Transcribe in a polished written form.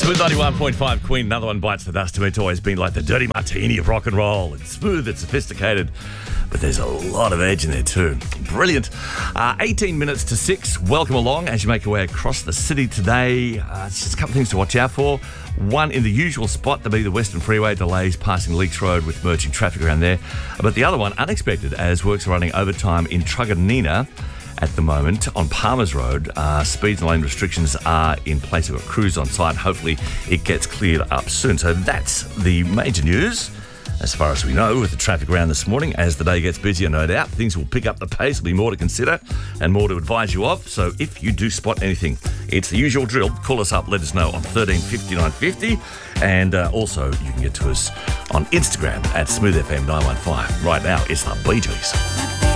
Smooth 91.5 Queen, another one bites the dust to me. It's always been like the dirty martini of rock and roll. It's smooth, it's sophisticated, but there's a lot of edge in there too. Brilliant. 18 minutes to 6. Welcome along as you make your way across the city today. It's just a couple of things to watch out for. One, in the usual spot, there'll be the Western Freeway delays passing Leaks Road with merging traffic around there. But the other one, unexpected, as works are running overtime in Truganina at the moment on Palmers Road. Speeds and lane restrictions are in place. We've got crews on site. Hopefully it gets cleared up soon. So that's the major news as far as we know with the traffic around this morning. As the day gets busier, no doubt, things will pick up the pace. There'll be more to consider and more to advise you of. So if you do spot anything, it's the usual drill. Call us up, let us know on 135950. And also you can get to us on Instagram at SmoothFM915. Right now, it's the Bee Gees.